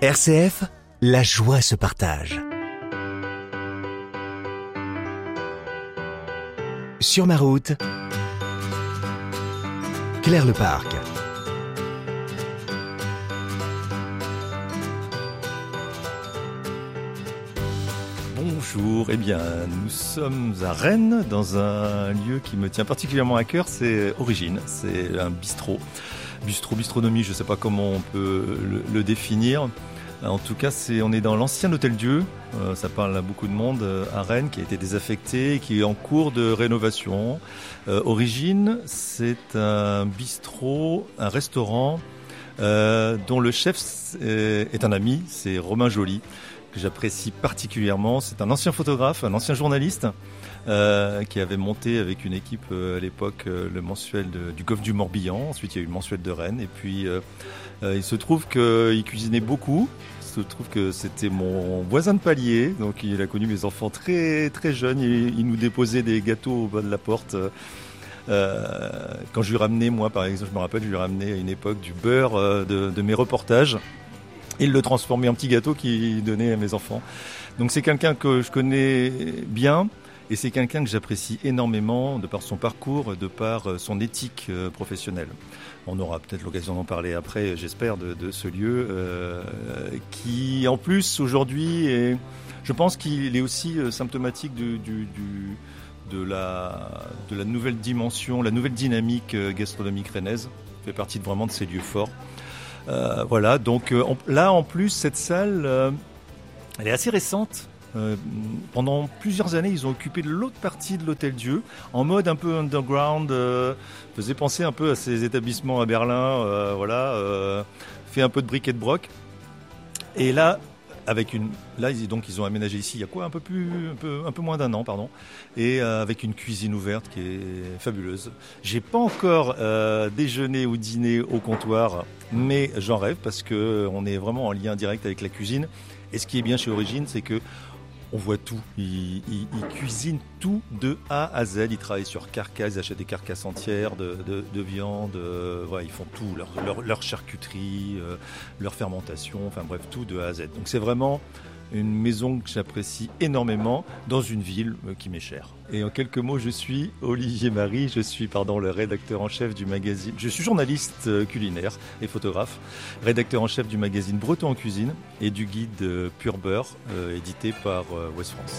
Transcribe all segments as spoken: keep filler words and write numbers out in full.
R C F, la joie se partage. Sur ma route, Claire Leparc. Bonjour, eh bien nous sommes à Rennes dans un lieu qui me tient particulièrement à cœur, c'est Origine, c'est un bistrot, bistrot, bistronomie, je ne sais pas comment on peut le, le définir. En tout cas, c'est, on est dans l'ancien Hôtel-Dieu, euh, ça parle à beaucoup de monde euh, à Rennes, qui a été désaffecté, qui est en cours de rénovation. Euh, Origine, c'est un bistrot, un restaurant euh, dont le chef est, est un ami, c'est Romain Joly, que j'apprécie particulièrement. C'est un ancien photographe, un ancien journaliste euh, qui avait monté avec une équipe euh, à l'époque euh, le mensuel de, du Golfe du Morbihan. Ensuite, il y a eu le mensuel de Rennes. Et puis, euh, euh, il se trouve qu'il cuisinait beaucoup. Il se trouve que c'était mon voisin de palier. Donc, il a connu mes enfants très, très jeunes. Il, il nous déposait des gâteaux au bas de la porte. Euh, quand je lui ramenais, moi, par exemple, je me rappelle, je lui ramenais à une époque du beurre euh, de, de mes reportages. Il le transformait en petit gâteau qu'il donnait à mes enfants. Donc c'est quelqu'un que je connais bien et c'est quelqu'un que j'apprécie énormément de par son parcours, de par son éthique professionnelle. On aura peut-être l'occasion d'en parler après, j'espère, de, de ce lieu euh, qui, en plus, aujourd'hui, est, je pense qu'il est aussi symptomatique du, du, du, de, la, de la nouvelle dimension, la nouvelle dynamique gastronomique rennaise. Il fait partie de, vraiment de ces lieux forts. Euh, voilà, donc euh, on, là en plus cette salle, euh, elle est assez récente. Euh, pendant plusieurs années, ils ont occupé l'autre partie de l'Hôtel-Dieu en mode un peu underground. Euh, faisait penser un peu à ces établissements à Berlin. Euh, voilà, euh, fait un peu de bric et de broc. Et là, avec une, là ils, donc ils ont aménagé ici il y a quoi un peu plus, un peu, un peu moins d'un an, pardon, et euh, avec une cuisine ouverte qui est fabuleuse. J'ai pas encore euh, déjeuné ou dîné au comptoir, mais j'en rêve parce que on est vraiment en lien direct avec la cuisine. Et ce qui est bien chez Origine, c'est que on voit tout. Ils, ils, ils cuisinent tout de A à Z. Ils travaillent sur carcasses, ils achètent des carcasses entières de, de, de viande. Euh, voilà, ils font tout, leur, leur, leur charcuterie, euh, leur fermentation, enfin bref, tout de A à Z. Donc c'est vraiment une maison que j'apprécie énormément dans une ville euh, qui m'est chère. Et en quelques mots, je suis Olivier Marie, je suis pardon, le rédacteur en chef du magazine. Je suis journaliste euh, culinaire et photographe, rédacteur en chef du magazine Breton en cuisine et du guide euh, Pur Beurre, euh, édité par euh, Ouest France.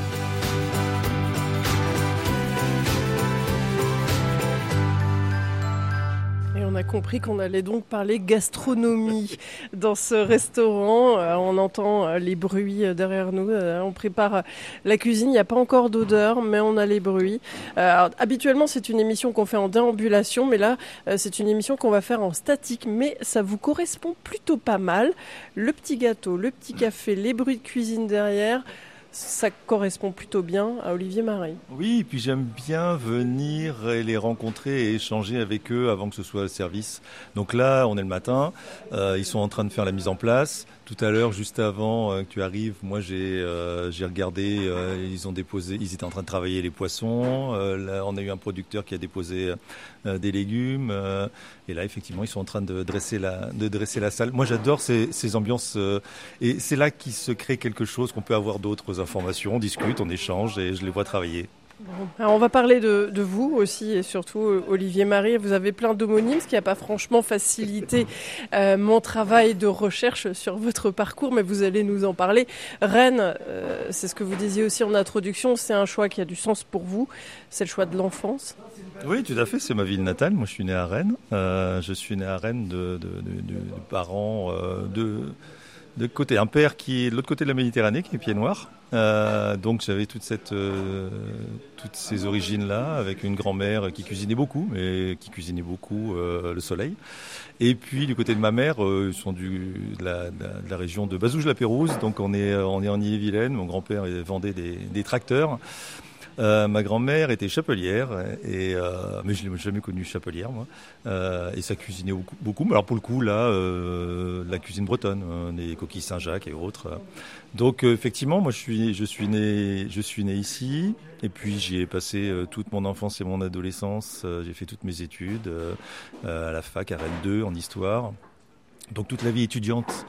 On a compris qu'on allait donc parler gastronomie dans ce restaurant. Euh, on entend euh, les bruits derrière nous. Euh, on prépare la cuisine. Il n'y a pas encore d'odeur, mais on a les bruits. Euh, alors, habituellement, c'est une émission qu'on fait en déambulation, mais là, euh, c'est une émission qu'on va faire en statique. Mais ça vous correspond plutôt pas mal. Le petit gâteau, le petit café, les bruits de cuisine derrière. Ça correspond plutôt bien à Olivier Marie. Oui, et puis j'aime bien venir et les rencontrer et échanger avec eux avant que ce soit le service. Donc là, on est le matin, euh, ils sont en train de faire la mise en place. Tout à l'heure, juste avant euh, que tu arrives, moi j'ai euh, j'ai regardé, euh, ils ont déposé, ils étaient en train de travailler les poissons. Euh, là, on a eu un producteur qui a déposé euh, des légumes. Euh, et là, effectivement, ils sont en train de dresser la de dresser la salle. Moi, j'adore ces, ces ambiances euh, et c'est là qu'il se crée quelque chose qu'on peut avoir d'autres informations. On discute, on échange et je les vois travailler. Bon. Alors on va parler de, de vous aussi et surtout Olivier Marie. Vous avez plein d'homonymes, ce qui n'a pas franchement facilité euh, mon travail de recherche sur votre parcours, mais vous allez nous en parler. Rennes, euh, c'est ce que vous disiez aussi en introduction, c'est un choix qui a du sens pour vous. C'est le choix de l'enfance. Oui, tout à fait, c'est ma ville natale. Moi, je suis né à Rennes. Euh, je suis né à Rennes de, de, de, de, de parents euh, de... de côté, un père qui est de l'autre côté de la Méditerranée, qui est pied noir. Euh, donc j'avais toute cette, euh, toutes ces origines-là, avec une grand-mère qui cuisinait beaucoup, mais qui cuisinait beaucoup euh, le soleil. Et puis du côté de ma mère, euh, ils sont du, de, la, de, la, de la région de Bazouges-la-Pérouse, donc on est, on est en Ille-et-Vilaine. Mon grand-père vendait des, des tracteurs. Euh, ma grand-mère était chapelière, et, euh, mais je n'ai jamais connu chapelière, moi. Euh, et ça cuisinait beaucoup, beaucoup. Alors pour le coup, là, euh, la cuisine bretonne, hein, des coquilles Saint-Jacques et autres. Donc euh, effectivement, moi je suis, je suis né, je suis né ici, et puis j'y ai passé euh, toute mon enfance et mon adolescence. Euh, j'ai fait toutes mes études euh, à la fac à Rennes deux en histoire. Donc toute la vie étudiante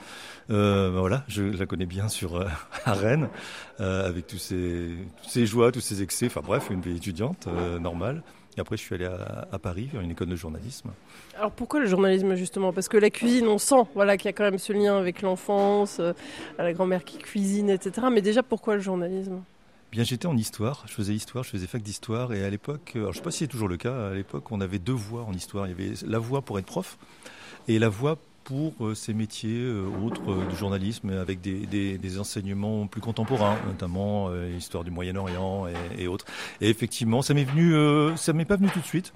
Euh, ben voilà, je la connais bien sur euh, à Rennes, euh, avec tous ses, tous ses joies, tous ses excès. Enfin bref, une vie étudiante euh, normale. Et après, je suis allé à, à Paris faire une école de journalisme. Alors pourquoi le journalisme justement? Parce que la cuisine, on sent voilà, qu'il y a quand même ce lien avec l'enfance, euh, la grand-mère qui cuisine, et cetera. Mais déjà, pourquoi le journalisme? Bien, j'étais en histoire, je faisais histoire, je faisais fac d'histoire. Et à l'époque, alors, je ne sais pas si c'est toujours le cas, à l'époque, on avait deux voies en histoire. Il y avait la voie pour être prof et la voie pour euh, ces métiers euh, autres euh, du journalisme, avec des, des, des enseignements plus contemporains, notamment euh, l'histoire du Moyen-Orient et, et autres. Et effectivement, ça m'est venu, euh, ça m'est pas venu tout de suite.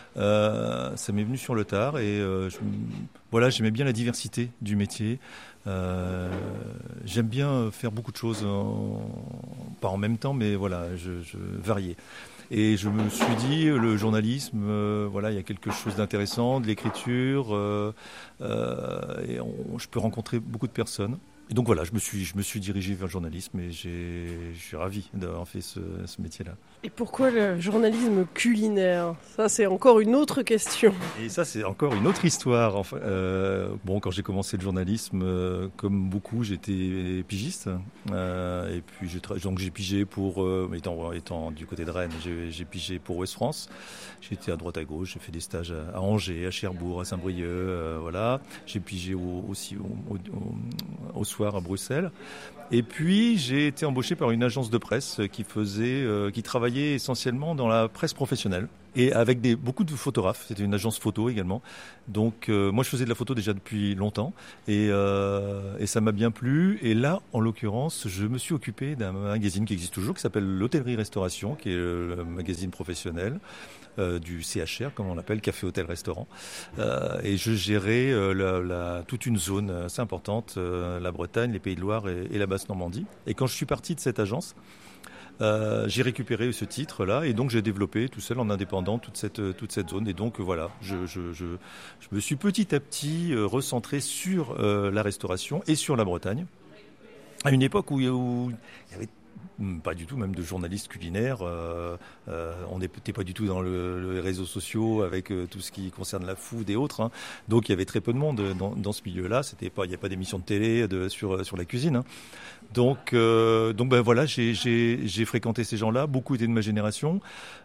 Euh, ça m'est venu sur le tard et euh, je, voilà, j'aimais bien la diversité du métier. Euh, j'aime bien faire beaucoup de choses, en, pas en même temps, mais voilà, je, je variais. Et je me suis dit, le journalisme, euh, voilà, il y a quelque chose d'intéressant, de l'écriture, euh, euh, et on, je peux rencontrer beaucoup de personnes. Et donc voilà, je me suis, je me suis dirigé vers le journalisme et j'ai, je suis ravi d'avoir fait ce, ce métier-là. Et pourquoi le journalisme culinaire? Ça, c'est encore une autre question. Et ça, c'est encore une autre histoire. Enfin, euh, bon, quand j'ai commencé le journalisme, euh, comme beaucoup, j'étais pigiste. Euh, et puis, j'ai tra- donc j'ai pigé pour, euh, étant, étant du côté de Rennes, j'ai, j'ai pigé pour Ouest France. J'étais à droite à gauche, j'ai fait des stages à, à Angers, à Cherbourg, à Saint-Brieuc, euh, voilà. J'ai pigé au, aussi au, au, au, au soir à Bruxelles. Et puis, j'ai été embauché par une agence de presse qui faisait, euh, qui travaillait essentiellement dans la presse professionnelle et avec des, beaucoup de photographes. C'était une agence photo également. Donc, euh, moi, je faisais de la photo déjà depuis longtemps et, euh, et ça m'a bien plu. Et là, en l'occurrence, je me suis occupé d'un magazine qui existe toujours, qui s'appelle l'Hôtellerie-Restauration, qui est le magazine professionnel. Euh, du C H R, comme on l'appelle, Café Hôtel Restaurant. Euh, et je gérais euh, la, la, toute une zone assez importante, euh, la Bretagne, les Pays de Loire et, et la Basse-Normandie. Et quand je suis parti de cette agence, euh, j'ai récupéré ce titre-là et donc j'ai développé tout seul en indépendant toute cette, toute cette zone. Et donc voilà, je, je, je, je me suis petit à petit euh, recentré sur euh, la restauration et sur la Bretagne. À une époque où, où il y avait pas du tout, même de journalistes culinaires. Euh, euh, on n'était pas du tout dans le, les réseaux sociaux avec euh, tout ce qui concerne la food et autres. Hein. Donc il y avait très peu de monde dans, dans ce milieu-là. C'était pas, il n'y a pas d'émissions de télé de, sur, sur la cuisine. Hein. Donc, euh, donc ben voilà, j'ai, j'ai, j'ai fréquenté ces gens-là. Beaucoup étaient de ma génération.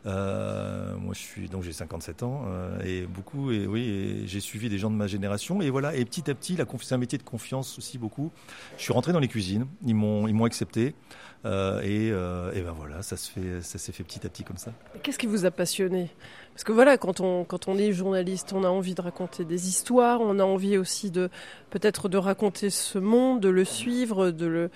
Euh, moi, je suis donc j'ai cinquante-sept ans euh, et beaucoup et oui, et j'ai suivi des gens de ma génération. Et voilà, et petit à petit, la conf- c'est un métier de confiance aussi beaucoup. Je suis rentré dans les cuisines. Ils m'ont, ils m'ont accepté. Euh, et, euh, et ben voilà, ça se fait, ça s'est fait petit à petit comme ça. Qu'est-ce qui vous a passionné? Parce que voilà, quand on, quand on est journaliste, on a envie de raconter des histoires, on a envie aussi de peut-être de raconter ce monde, de le suivre, de le.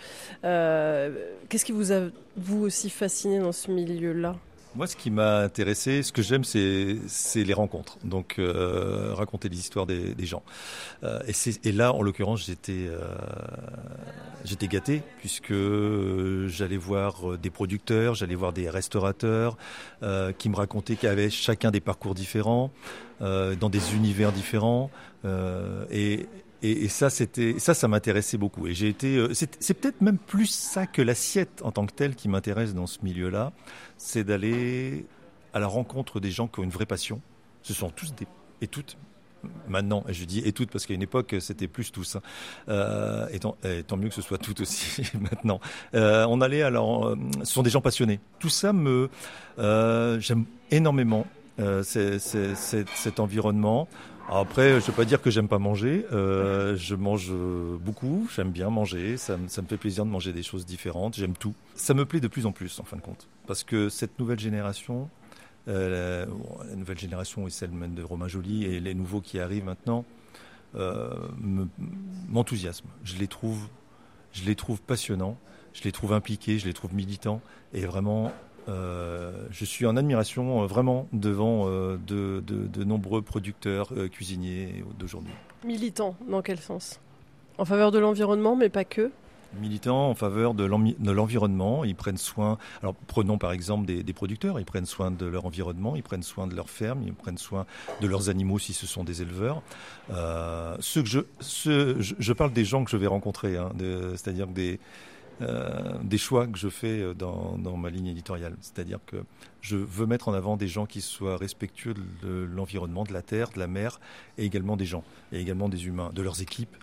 Euh, qu'est-ce qui vous a vous aussi fasciné dans ce milieu-là? Moi, ce qui m'a intéressé, ce que j'aime, c'est, c'est les rencontres. Donc, euh, raconter les histoires des, des gens. Euh, et, c'est, et là, en l'occurrence, j'étais, euh, j'étais gâté puisque euh, j'allais voir des producteurs, j'allais voir des restaurateurs euh, qui me racontaient qu'ils avaient chacun des parcours différents, euh, dans des univers différents. Euh, et Et, et ça, c'était, ça, ça m'intéressait beaucoup. Et j'ai été, euh, c'est, c'est peut-être même plus ça que l'assiette en tant que telle qui m'intéresse dans ce milieu-là, c'est d'aller à la rencontre des gens qui ont une vraie passion. Ce sont tous des et toutes. Maintenant, je dis et toutes parce qu'à une époque c'était plus tous. Hein. Euh, et, tant, et tant mieux que ce soit toutes aussi maintenant. Euh, on allait alors, euh, ce sont des gens passionnés. Tout ça me, euh, j'aime énormément euh, c'est, c'est, c'est, cet environnement. Alors après, je ne veux pas dire que j'aime pas manger. Euh, je mange beaucoup, j'aime bien manger. Ça, me- ça me fait plaisir de manger des choses différentes. J'aime tout. Ça me plaît de plus en plus, en fin de compte. Parce que cette nouvelle génération, euh, la, bon, la nouvelle génération est celle même de Romain Joly et les nouveaux qui arrivent maintenant, euh, me, m'enthousiasment. Je les trouve, je les trouve passionnants, je les trouve impliqués, je les trouve militants et vraiment. Euh, je suis en admiration euh, vraiment devant euh, de, de, de nombreux producteurs euh, cuisiniers d'aujourd'hui. Militant, dans quel sens? En faveur de l'environnement, mais pas que. Militants en faveur de, l'envi- de l'environnement, ils prennent soin. Alors prenons par exemple des, des producteurs, ils prennent soin de leur environnement, ils prennent soin de leurs fermes, ils prennent soin de leurs animaux si ce sont des éleveurs. Euh, ceux que je, ceux, je, je parle des gens que je vais rencontrer, hein, de, c'est-à-dire que des Euh, des choix que je fais dans, dans ma ligne éditoriale. C'est-à-dire que je veux mettre en avant des gens qui soient respectueux de l'environnement, de la terre, de la mer, et également des gens, et également des humains, de leurs équipes.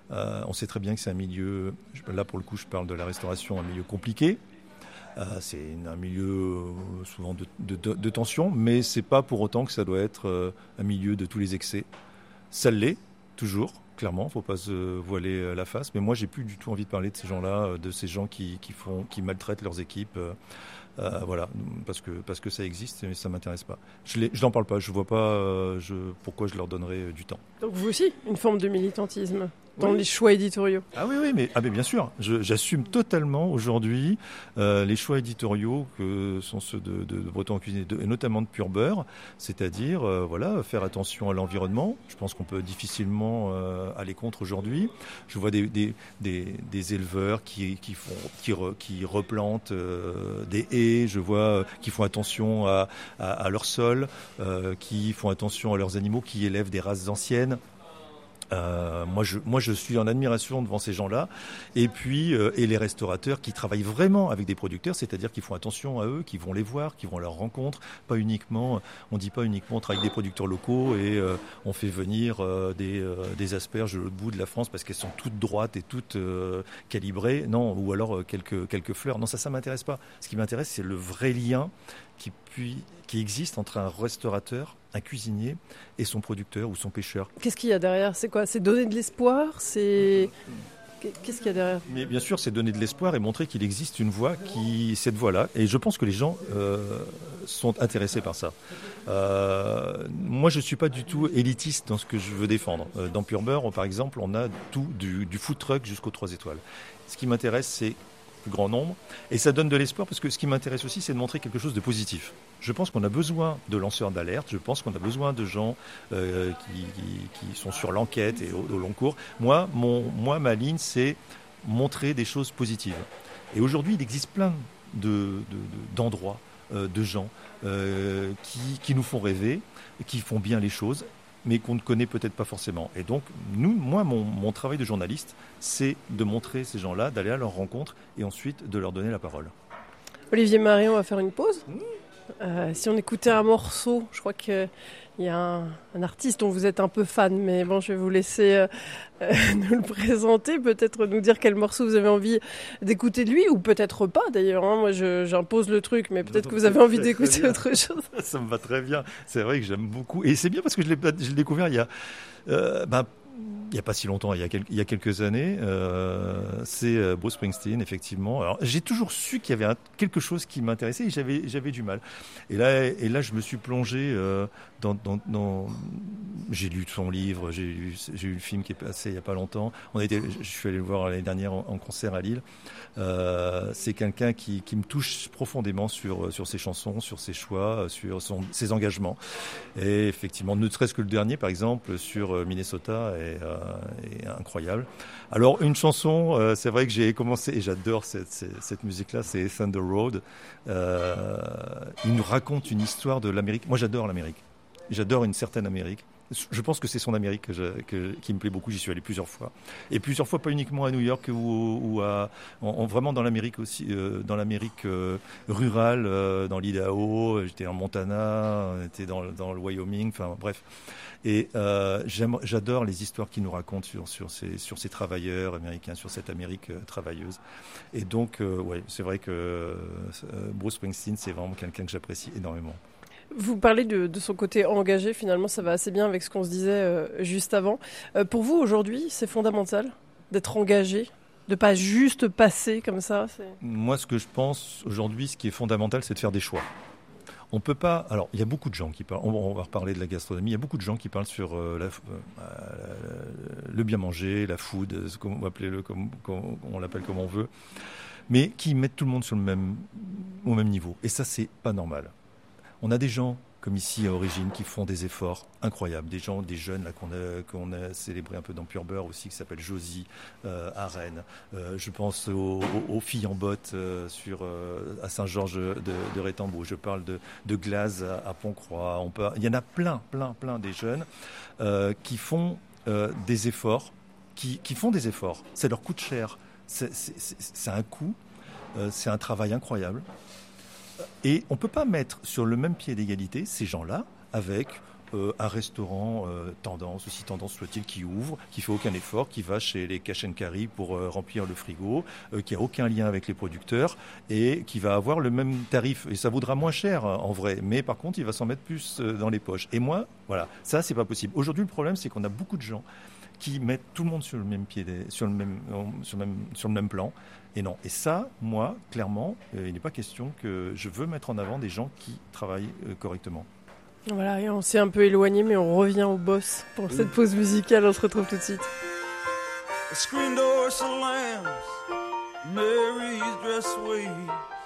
Euh, on sait très bien que c'est un milieu, là pour le coup je parle de la restauration, un milieu compliqué. Euh, c'est un milieu euh, souvent de, de, de, de tension, mais c'est pas pour autant que ça doit être euh, un milieu de tous les excès. Ça l'est, toujours, clairement, il ne faut pas se voiler la face. Mais moi, j'ai plus du tout envie de parler de ces gens-là, de ces gens qui, qui, font, qui maltraitent leurs équipes. Euh, euh, voilà, parce que, parce que ça existe, mais ça ne m'intéresse pas. Je n'en parle pas, je ne vois pas euh, je, pourquoi je leur donnerais euh, du temps. Donc vous aussi, une forme de militantisme dans oui. les choix éditoriaux. Ah oui, oui, mais, ah mais bien sûr, je, j'assume totalement aujourd'hui euh, les choix éditoriaux que sont ceux de, de, de Breton en cuisine, et notamment de Pur Beurre, c'est-à-dire euh, voilà, faire attention à l'environnement. Je pense qu'on peut difficilement euh, aller contre aujourd'hui. Je vois des, des, des, des éleveurs qui, qui, font, qui, re, qui replantent euh, des haies, je vois euh, qui font attention à, à, à leur sol, euh, qui font attention à leurs animaux, qui élèvent des races anciennes. Euh, moi, je, moi, je suis en admiration devant ces gens-là. Et puis, euh, et les restaurateurs qui travaillent vraiment avec des producteurs, c'est-à-dire qui font attention à eux, qui vont les voir, qui vont à leur rencontre. Pas uniquement, on dit pas uniquement on travaille avec des producteurs locaux et euh, on fait venir euh, des, euh, des asperges de l'autre bout de la France parce qu'elles sont toutes droites et toutes euh, calibrées. Non, ou alors euh, quelques quelques fleurs. Non, ça, ça m'intéresse pas. Ce qui m'intéresse, c'est le vrai lien qui puis qui existe entre un restaurateur, un cuisinier et son producteur ou son pêcheur. Qu'est-ce qu'il y a derrière ? C'est quoi ? C'est donner de l'espoir ? C'est qu'est-ce qu'il y a derrière ? Mais bien sûr, c'est donner de l'espoir et montrer qu'il existe une voie qui cette voie-là. Et je pense que les gens euh, sont intéressés par ça. Euh, moi, je ne suis pas du tout élitiste dans ce que je veux défendre. Euh, dans Pur Beurre, par exemple, on a tout du, du food truck jusqu'aux trois étoiles. Ce qui m'intéresse, c'est plus grand nombre, et ça donne de l'espoir parce que ce qui m'intéresse aussi, c'est de montrer quelque chose de positif. Je pense qu'on a besoin de lanceurs d'alerte, je pense qu'on a besoin de gens euh, qui, qui, qui sont sur l'enquête et au, au long cours. Moi, mon, moi, ma ligne, c'est montrer des choses positives. Et aujourd'hui, il existe plein de, de, de, d'endroits, euh, de gens euh, qui, qui nous font rêver, qui font bien les choses, mais qu'on ne connaît peut-être pas forcément. Et donc, nous, moi, mon, mon travail de journaliste, c'est de montrer ces gens-là, d'aller à leur rencontre et ensuite de leur donner la parole. Olivier Marie, on va faire une pause. Mmh. Euh, si on écoutait un morceau, je crois qu'il y a un, un artiste dont vous êtes un peu fan, mais bon, je vais vous laisser euh, euh, nous le présenter, peut-être nous dire quel morceau vous avez envie d'écouter de lui, ou peut-être pas d'ailleurs. Hein. Moi, je, j'impose le truc, mais peut-être que vous avez envie d'écouter autre chose. Ça me va très bien. C'est vrai que j'aime beaucoup. Et c'est bien parce que je l'ai, je l'ai découvert il y a... Euh, ben, il n'y a pas si longtemps, il y a, quel, il y a quelques années, euh, c'est euh, Bruce Springsteen, effectivement. Alors, j'ai toujours su qu'il y avait un, quelque chose qui m'intéressait et j'avais, j'avais du mal. Et là, et là, je me suis plongé euh, dans, dans, dans... J'ai lu son livre, j'ai, lu, j'ai eu le film qui est passé il n'y a pas longtemps. On a été, je suis allé le voir l'année dernière en, en concert à Lille. Euh, c'est quelqu'un qui, qui me touche profondément sur, sur ses chansons, sur ses choix, sur son, ses engagements. Et effectivement, ne serait-ce que le dernier, par exemple, sur Minnesota, est, euh, est incroyable. Alors, une chanson, euh, c'est vrai que j'ai commencé, et j'adore cette, cette, cette musique-là, c'est Thunder Road. Euh, il nous raconte une histoire de l'Amérique. Moi, j'adore l'Amérique. J'adore une certaine Amérique. Je pense que c'est son Amérique que je, que, qui me plaît beaucoup. J'y suis allé plusieurs fois. Et plusieurs fois, pas uniquement à New York ou, ou à, en, en, vraiment dans l'Amérique aussi, euh, dans l'Amérique euh, rurale, euh, dans l'Idaho. J'étais en Montana, j'étais dans, dans le Wyoming, enfin bref. Et euh, j'aime, j'adore les histoires qu'il nous raconte sur, sur, ces, sur ces travailleurs américains, sur cette Amérique euh, travailleuse. Et donc, euh, ouais, c'est vrai que euh, Bruce Springsteen, c'est vraiment quelqu'un que j'apprécie énormément. Vous parlez de, de son côté engagé, finalement ça va assez bien avec ce qu'on se disait euh, juste avant. Euh, pour vous aujourd'hui, c'est fondamental d'être engagé, de ne pas juste passer comme ça c'est... Moi, ce que je pense aujourd'hui, ce qui est fondamental, c'est de faire des choix. On peut pas. Alors, il y a beaucoup de gens qui parlent. On, on va reparler de la gastronomie. Il y a beaucoup de gens qui parlent sur euh, la, euh, le bien manger, la food, ce qu'on va appeler le, comme, comme on l'appelle comme on veut, mais qui mettent tout le monde sur le même, au même niveau. Et ça, c'est pas normal. On a des gens, comme ici à Origine, qui font des efforts incroyables. Des gens, des jeunes là, qu'on, a, qu'on a célébré un peu dans Pur Beurre aussi, qui s'appellent Josie, euh, à Rennes. Euh, je pense aux, aux, aux filles en bottes euh, sur, euh, à Saint-Georges de, de Rétambeau. Je parle de, de Glaze à, à Pont-Croix. On peut, il y en a plein, plein, plein des jeunes euh, qui font euh, des efforts, qui, qui font des efforts. Ça leur coûte cher. C'est, c'est, c'est, c'est un coût. Euh, c'est un travail incroyable. Et on ne peut pas mettre sur le même pied d'égalité ces gens-là avec euh, un restaurant euh, tendance, aussi tendance soit-il, qui ouvre, qui fait aucun effort, qui va chez les cash and carry pour euh, remplir le frigo, euh, qui a aucun lien avec les producteurs et qui va avoir le même tarif. Et ça vaudra moins cher en vrai, mais par contre, il va s'en mettre plus euh, dans les poches. Et moi, voilà, ça, c'est pas possible. Aujourd'hui, le problème, c'est qu'on a beaucoup de gens qui mettent tout le monde sur le même pied, sur le même, sur le même, sur le même plan. Et non. Et ça, moi, clairement, euh, il n'est pas question que je veux mettre en avant des gens qui travaillent euh, correctement. Voilà, et on s'est un peu éloigné, mais on revient au boss pour cette pause musicale. On se retrouve tout de suite. The screen door slams, Mary's dress waves.